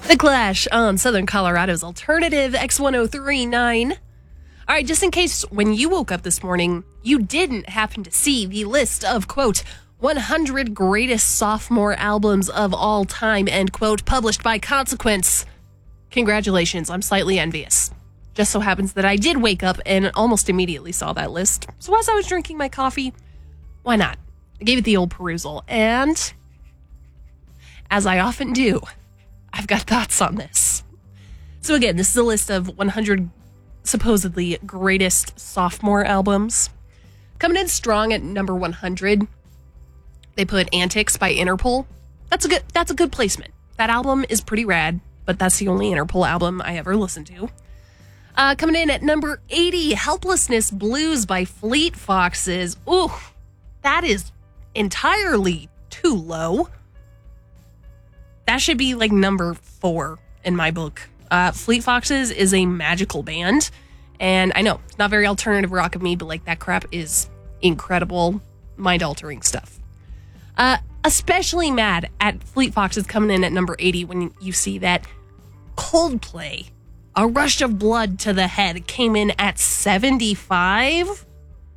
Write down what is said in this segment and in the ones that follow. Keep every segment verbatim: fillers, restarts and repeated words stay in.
The Clash on Southern Colorado's Alternative X one oh three point nine. All right, just in case when you woke up this morning, you didn't happen to see the list of, quote, one hundred greatest sophomore albums of all time, end quote, published by Consequence. Congratulations, I'm slightly envious. Just so happens that I did wake up and almost immediately saw that list. So as I was drinking my coffee, why not? I gave it the old perusal, and as I often do, I've got thoughts on this. So again, this is a list of one hundred supposedly greatest sophomore albums. Coming in strong at number one hundred, they put Antics by Interpol. That's a good that's a good placement. That album is pretty rad, but that's the only Interpol album I ever listened to. Uh, coming in at number eighty, Helplessness Blues by Fleet Foxes. Ooh, that is entirely too low. That should be like number four in my book. Uh, Fleet Foxes is a magical band. And I know, it's not very alternative rock of me, but like that crap is incredible, mind-altering stuff. Uh, especially mad at Fleet Foxes coming in at number eighty when you see that Coldplay, A Rush of Blood to the Head, came in at seventy-five.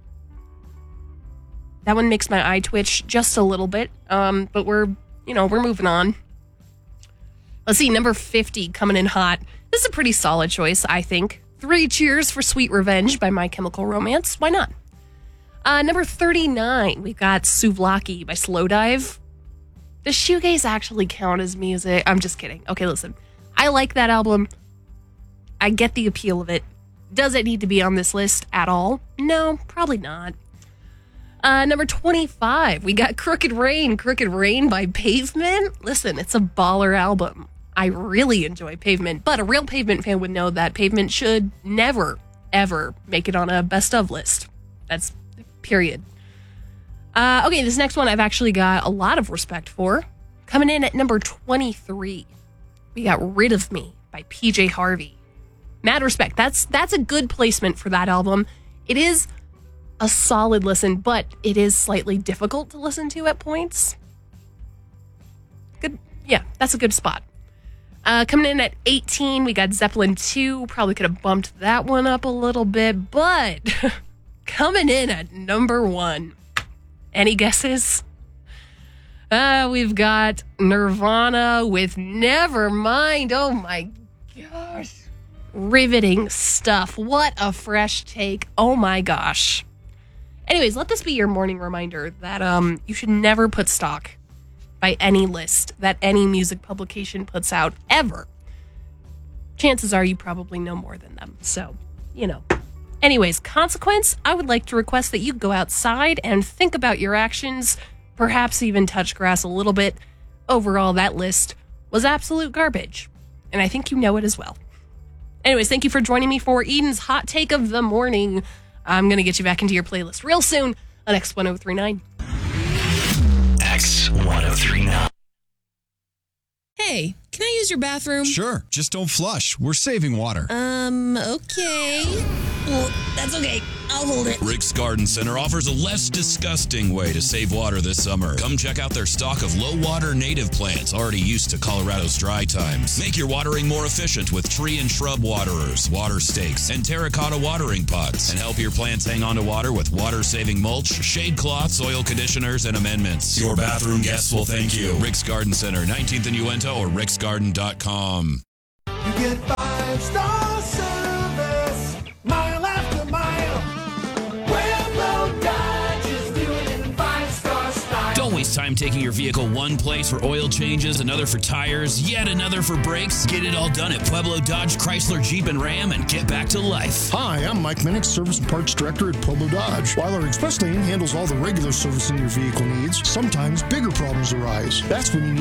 That one makes my eye twitch just a little bit. Um, but we're, you know, we're moving on. Let's see, number fifty coming in hot. This is a pretty solid choice, I think. Three Cheers for Sweet Revenge by My Chemical Romance. Why not? Uh, number thirty-nine, we've got Souvlaki by Slowdive. Does shoegaze actually count as music? I'm just kidding. Okay, listen. I like that album. I get the appeal of it. Does it need to be on this list at all? No, probably not. Uh, number twenty-five, we got Crooked Rain. Crooked Rain by Pavement. Listen, it's a baller album. I really enjoy Pavement, but a real Pavement fan would know that Pavement should never, ever make it on a best of list. That's period. Uh, okay, this next one I've actually got a lot of respect for. Coming in at number twenty-three, we got Rid of Me by P J Harvey. Mad respect. That's that's a good placement for that album. It is a solid listen, but it is slightly difficult to listen to at points. Good. Yeah, that's a good spot. Uh, coming in at eighteen, we got Zeppelin two. Probably could have bumped that one up a little bit, but coming in at number one. Any guesses? Uh, we've got Nirvana with Nevermind. Oh my gosh. Riveting stuff. What a fresh take. Oh my gosh. Anyways, let this be your morning reminder that um you should never put stock by any list that any music publication puts out ever. Chances are you probably know more than them. So, you know. Anyways, Consequence, I would like to request that you go outside and think about your actions, perhaps even touch grass a little bit. Overall, that list was absolute garbage. And I think you know it as well. Anyways, thank you for joining me for Eden's Hot Take of the Morning. I'm going to get you back into your playlist real soon on X one oh three point nine. X one oh three point nine. Hey, can I use your bathroom? Sure, just don't flush. We're saving water. Um, okay. Well, that's okay. I'll hold it. Rick's Garden Center offers a less disgusting way to save water this summer. Come check out their stock of low-water native plants already used to Colorado's dry times. Make your watering more efficient with tree and shrub waterers, water stakes, and terracotta watering pots. And help your plants hang on to water with water-saving mulch, shade cloths, soil conditioners, and amendments. Your bathroom guests will thank you. Rick's Garden Center, nineteenth and Uinta, or ricks garden dot com. You get five-star service, mile after mile. Pueblo Dodge is doing it in five-star style. Don't waste time taking your vehicle one place for oil changes, another for tires, yet another for brakes. Get it all done at Pueblo Dodge, Chrysler, Jeep, and Ram and get back to life. Hi, I'm Mike Minnick, Service and Parts Director at Pueblo Dodge. While our express lane handles all the regular servicing your vehicle needs, sometimes bigger problems arise. That's when you need